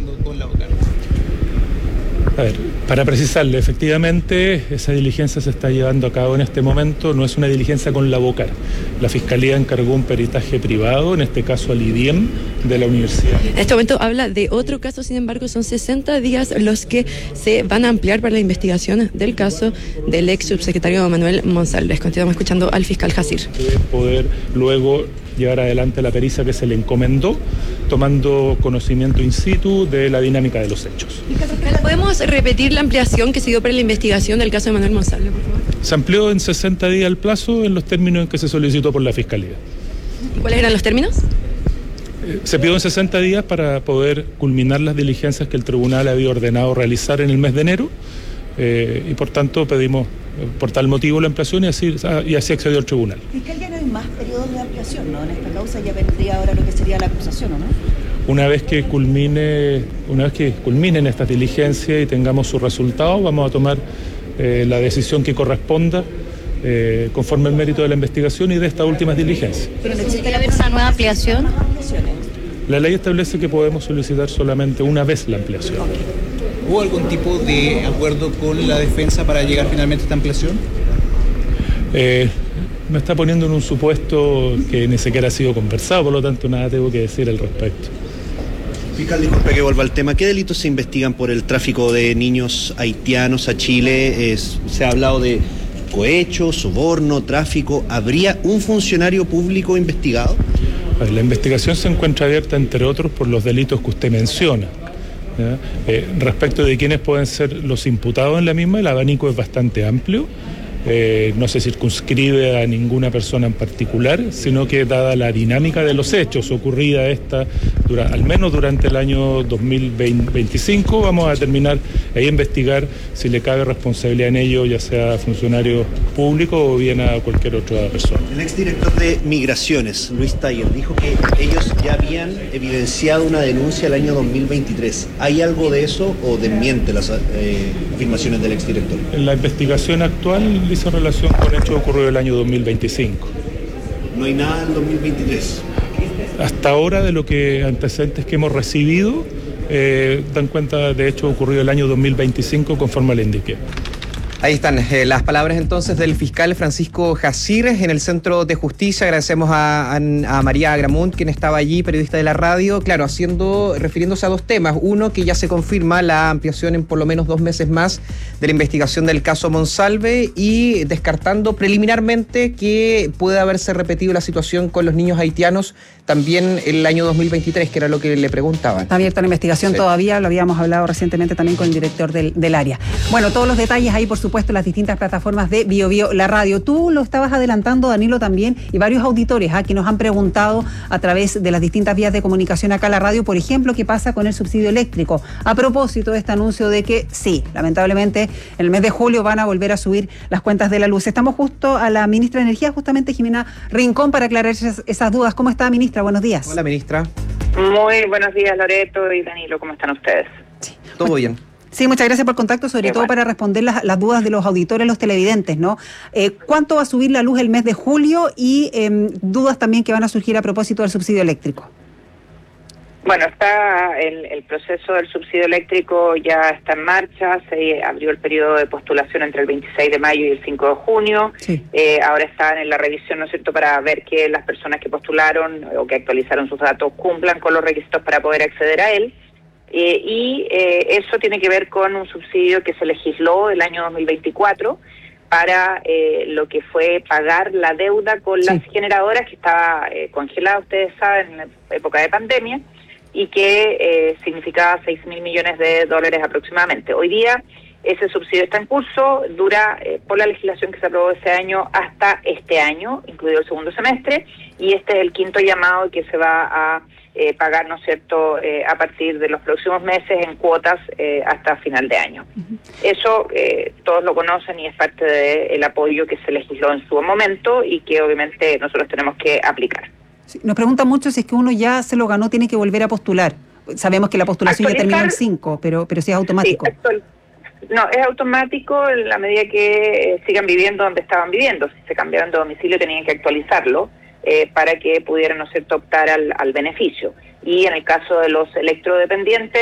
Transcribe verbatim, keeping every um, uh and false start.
trabajando con la Bocar? A ver, para precisarle, efectivamente esa diligencia se está llevando a cabo en este momento, no es una diligencia con la Bocar. La Fiscalía encargó un peritaje privado, en este caso al I D I E M de la universidad. En este momento habla de otro caso, sin embargo son sesenta días los que se van a ampliar para la investigación del caso del ex subsecretario Manuel Monsalves. Continuamos escuchando al fiscal Jacir. Poder luego llevar adelante la pericia que se le encomendó, tomando conocimiento in situ de la dinámica de los hechos. ¿Podemos repetir la ampliación que se dio para la investigación del caso de Manuel Monsalves, por favor? Se amplió en sesenta días el plazo en los términos en que se solicitó por la Fiscalía. ¿Y cuáles eran los términos? Eh, se pidió en sesenta días para poder culminar las diligencias que el tribunal había ordenado realizar en el mes de enero eh, y por tanto pedimos por tal motivo la ampliación y así, y así accedió el tribunal. Fiscal, ya no hay más periodos de ampliación, ¿no? En esta causa ya vendría ahora lo que sería la acusación, ¿o no? Una vez que culmine, una vez que culminen estas diligencias y tengamos sus resultados, vamos a tomar eh, la decisión que corresponda eh, conforme al mérito de la investigación y de estas últimas diligencias. ¿Pero necesitaría haber una nueva ampliación? La ley establece que podemos solicitar solamente una vez la ampliación. ¿Hubo algún tipo de acuerdo con la defensa para llegar finalmente a esta ampliación? Eh, me está poniendo en un supuesto que ni siquiera ha sido conversado, por lo tanto nada tengo que decir al respecto. Fiscal, disculpe que vuelva al tema. ¿Qué delitos se investigan por el tráfico de niños haitianos a Chile? Es, se ha hablado de cohecho, soborno, tráfico. ¿Habría un funcionario público investigado? La investigación se encuentra abierta, entre otros, por los delitos que usted menciona. Eh, respecto de quiénes pueden ser los imputados en la misma, el abanico es bastante amplio. Eh, no se circunscribe a ninguna persona en particular, sino que dada la dinámica de los hechos ocurrida esta, dura, al menos durante el año dos mil veinticinco, vamos a terminar e investigar si le cabe responsabilidad en ello, ya sea a funcionarios públicos o bien a cualquier otra persona. El exdirector de Migraciones, Luis Taller, dijo que ellos ya habían evidenciado una denuncia el año dos mil veintitrés. ¿Hay algo de eso o desmiente las eh, afirmaciones del exdirector? En la investigación actual hizo relación con hechos ocurridos el año dos mil veinticinco. ¿No hay nada en dos mil veintitrés? Hasta ahora, de lo que antecedentes que hemos recibido, eh, dan cuenta de hechos ocurridos el año dos mil veinticinco conforme le indiqué. Ahí están eh, las palabras entonces del fiscal Francisco Jacir en el Centro de Justicia. Agradecemos a, a, a María Agramunt, quien estaba allí, periodista de la radio, claro, haciendo, refiriéndose a dos temas. Uno, que ya se confirma la ampliación en por lo menos dos meses más de la investigación del caso Monsalve, y descartando preliminarmente que pueda haberse repetido la situación con los niños haitianos también el año dos mil veintitrés, que era lo que le preguntaban. Está abierta la investigación sí. Todavía, lo habíamos hablado recientemente también con el director del, del área. Bueno, todos los detalles ahí, por supuesto, en las distintas plataformas de Bio Bio, la radio. Tú lo estabas adelantando, Danilo, también, y varios auditores ¿eh? que nos han preguntado a través de las distintas vías de comunicación acá a la radio, por ejemplo, qué pasa con el subsidio eléctrico. A propósito de este anuncio de que sí, lamentablemente, en el mes de julio van a volver a subir las cuentas de la luz. Estamos justo a la ministra de Energía, justamente Jimena Rincón, para aclarar esas, esas dudas. ¿Cómo está, ministra? Buenos días. Hola, ministra. Muy buenos días, Loreto y Danilo. ¿Cómo están ustedes? Sí. Todo bien. Sí, muchas gracias por el contacto, sobre Qué todo bueno. para responder las, las dudas de los auditores, los televidentes, ¿no? Eh, ¿Cuánto va a subir la luz el mes de julio? Y eh, dudas también que van a surgir a propósito del subsidio eléctrico. Bueno, está el, el proceso del subsidio eléctrico ya está en marcha, se abrió el periodo de postulación entre el veintiséis de mayo y el cinco de junio, sí. eh, ahora están en la revisión, ¿no es cierto?, para ver que las personas que postularon o que actualizaron sus datos cumplan con los requisitos para poder acceder a él, eh, y eh, eso tiene que ver con un subsidio que se legisló el año dos mil veinticuatro para eh, lo que fue pagar la deuda con sí. las generadoras que estaba eh, congelada, ustedes saben, en la época de pandemia, y que eh, significaba seis mil millones de dólares aproximadamente. Hoy día ese subsidio está en curso, dura eh, por la legislación que se aprobó ese año hasta este año, incluido el segundo semestre, y este es el quinto llamado que se va a eh, pagar, ¿no es cierto?, eh, a partir de los próximos meses en cuotas eh, hasta final de año. Uh-huh. Eso eh, todos lo conocen y es parte del apoyo que se legisló en su momento y que obviamente nosotros tenemos que aplicar. Sí, nos preguntan mucho si es que uno ya se lo ganó, tiene que volver a postular. Sabemos que la postulación Actualizar, ya terminó el cinco, pero, pero sí es automático. Sí, actual, no, es automático en la medida que sigan viviendo donde estaban viviendo. Si se cambiaron de domicilio tenían que actualizarlo eh, para que pudieran, ¿no es cierto?, optar al, al beneficio. Y en el caso de los electrodependientes,